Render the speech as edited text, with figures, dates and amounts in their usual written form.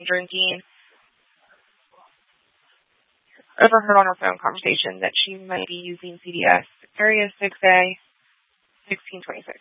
drinking. Overheard on her phone conversation that she might be using CDS Area 6A 1626.